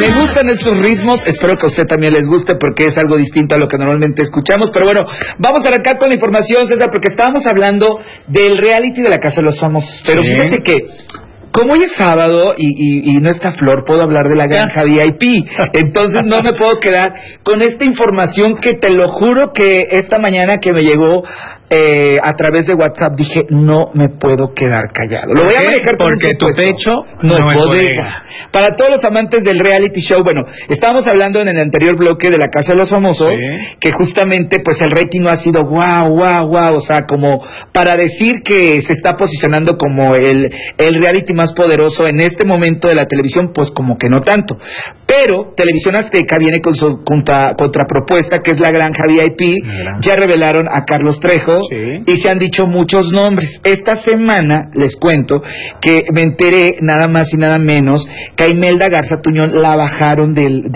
Me gustan estos ritmos, espero que a usted también les guste porque es algo distinto a lo que normalmente escuchamos, pero bueno, vamos a arrancar con la información, César, porque estábamos hablando del reality de la Casa de los Famosos, pero sí, fíjate que como hoy es sábado y no está Flor, puedo hablar de la granja VIP. Entonces no me puedo quedar con esta información que te lo juro que esta mañana que me llegó a través de WhatsApp dije, no me puedo quedar callado. Lo voy a manejar porque tu pecho no es bodega. Para todos los amantes del reality show, bueno, estábamos hablando en el anterior bloque de la Casa de los Famosos, que justamente pues el rating no ha sido wow, o sea, como para decir que se está posicionando como el reality más poderoso en este momento de la televisión, pues como que no tanto. Pero Televisión Azteca viene con su contrapropuesta, que es la Granja VIP. Ya revelaron a Carlos Trejo y se han dicho muchos nombres. Esta semana les cuento que me enteré nada más y nada menos que a Imelda Garza Tuñón la bajaron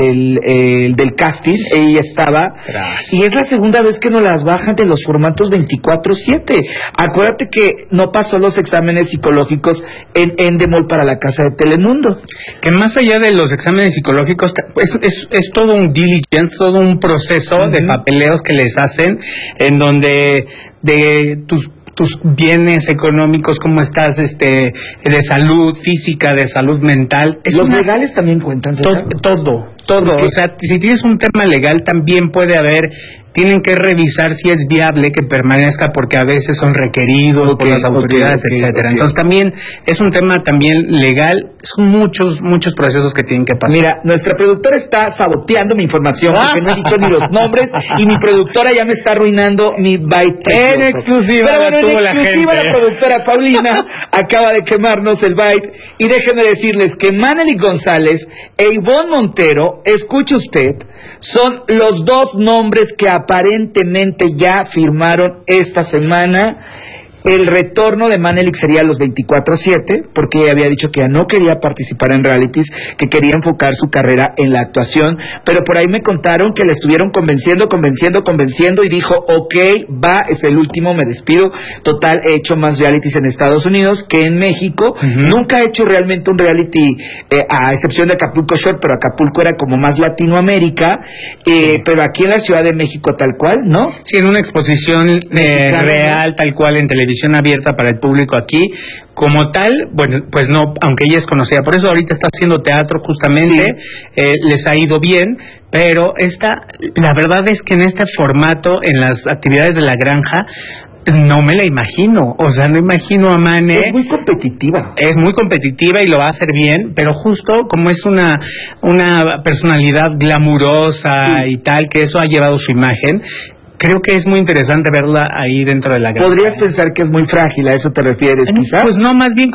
del casting. Ella estaba y es la segunda vez que nos las bajan de los formatos 24/7. Acuérdate que no pasó los exámenes psicológicos en Endemol para la Casa de Telemundo. Que más allá de los exámenes psicológicos, pues es todo un diligence, todo un proceso de papeleos que les hacen, en donde de tus bienes económicos, cómo estás, de salud física, de salud mental. Los legales también cuentan, ¿cierto? Todo. O sea, si tienes un tema legal, también tienen que revisar si es viable que permanezca, porque a veces son requeridos por las autoridades, etcétera. Entonces también es un tema también legal, son muchos procesos que tienen que pasar. Mira, nuestra productora está saboteando mi información, porque no he dicho ni los nombres, y mi productora ya me está arruinando mi byte precioso. En exclusiva, pero bueno, en exclusiva la productora Paulina acaba de quemarnos el byte, y déjenme decirles que Manelik González e Ivonne Montero, escuche usted, son los dos nombres que aparentemente ya firmaron esta semana. El retorno de Manelik sería los 24/7, porque ella había dicho que ya no quería participar en realities, que quería enfocar su carrera en la actuación, pero por ahí me contaron que le estuvieron convenciendo, y dijo, ok, va, es el último, me despido. Total, he hecho más realities en Estados Unidos que en México. Nunca he hecho realmente un reality, a excepción de Acapulco Shore, pero Acapulco era como más Latinoamérica, pero aquí en la Ciudad de México tal cual, ¿no? Sí, en una exposición real, tal cual, en televisión abierta para el público aquí, como tal, bueno, pues no, aunque ella es conocida, por eso ahorita está haciendo teatro justamente, les ha ido bien, pero la verdad es que en este formato, en las actividades de la granja, no me la imagino, o sea, no imagino a Mane. Es muy competitiva. Es muy competitiva y lo va a hacer bien, pero justo como es una personalidad glamurosa y tal, que eso ha llevado su imagen. Creo que es muy interesante verla ahí dentro de la granja. ¿Podrías pensar que es muy frágil? ¿A eso te refieres, quizás? Pues no, más bien